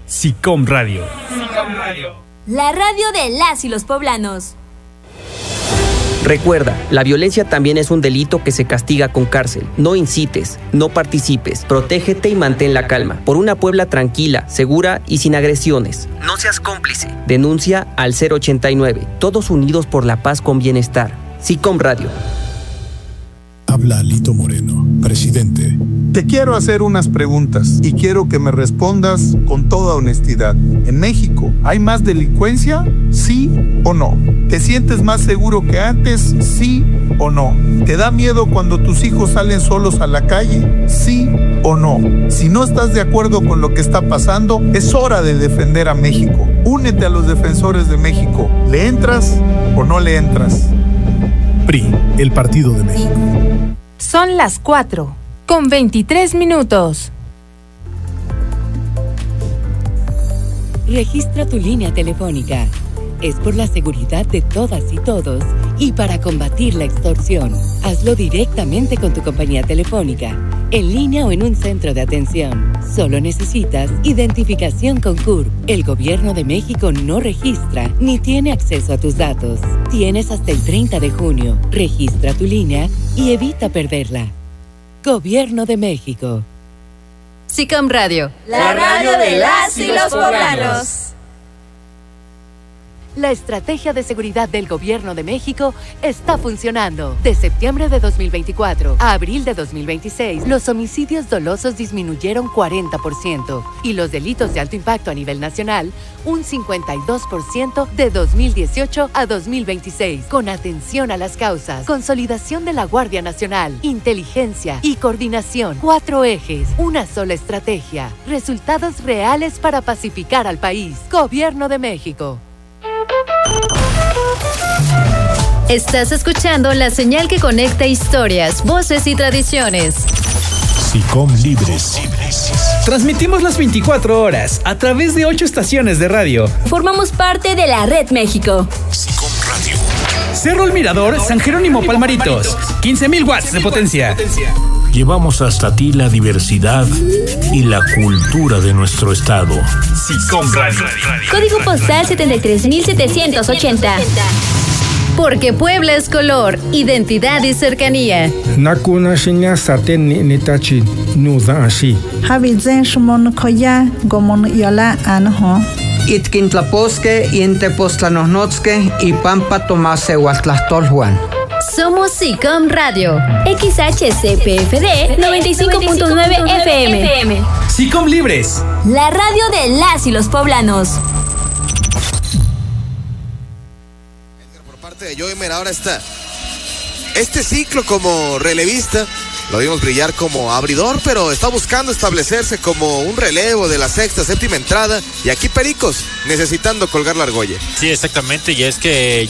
SICOM Radio. La radio de las y los poblanos. Recuerda, la violencia también es un delito que se castiga con cárcel. No incites, no participes, protégete y mantén la calma. Por una Puebla tranquila, segura y sin agresiones. No seas cómplice. Denuncia al 089. Todos unidos por la paz con bienestar. SICOM Radio. Habla Alito Moreno, presidente. Te quiero hacer unas preguntas y quiero que me respondas con toda honestidad. ¿En México hay más delincuencia? ¿Sí o no? ¿Te sientes más seguro que antes? ¿Sí o no? ¿Te da miedo cuando tus hijos salen solos a la calle? ¿Sí o no? Si no estás de acuerdo con lo que está pasando, es hora de defender a México. Únete a los defensores de México. ¿Le entras o no le entras? PRI, el Partido de México. Son las 4:23. Registra tu línea telefónica. Es por la seguridad de todas y todos y para combatir la extorsión. Hazlo directamente con tu compañía telefónica, en línea o en un centro de atención. Solo necesitas identificación con CURP. El Gobierno de México no registra ni tiene acceso a tus datos. Tienes hasta el 30 de junio. Registra tu línea y evita perderla. Gobierno de México. SICOM Radio. La radio de las y los poblanos. La estrategia de seguridad del Gobierno de México está funcionando. De septiembre de 2024 a abril de 2026, los homicidios dolosos disminuyeron 40% y los delitos de alto impacto a nivel nacional un 52% de 2018 a 2026. Con atención a las causas, consolidación de la Guardia Nacional, inteligencia y coordinación. 4 ejes, una sola estrategia. Resultados reales para pacificar al país. Gobierno de México. Estás escuchando la señal que conecta historias, voces y tradiciones. SICOM Libres. Transmitimos las 24 horas a través de 8 estaciones de radio. Formamos parte de la Red México. SICOM Radio. Cerro El Mirador, San Jerónimo Palmaritos. 15,000 watts de potencia. Llevamos hasta ti la diversidad y la cultura de nuestro estado. SICOM Radio. Código postal 73,780. Porque Puebla es color, identidad y cercanía. Nakuna shinya saten nitachi nuda ashi. Habizen shumon koya gomon yola anho. Itkintlaposque, Intepostlanosnotzque y Pampa Tomase Huatlastolhuan. Somos SICOM Radio, XHCPFD 95.9 FM. SICOM Libres. La radio de las y los poblanos. De Joe Mer, ahora este ciclo como relevista lo vimos brillar como abridor, pero está buscando establecerse como un relevo de la sexta, séptima entrada, y aquí Pericos necesitando colgar la argolla. Sí, exactamente, y es que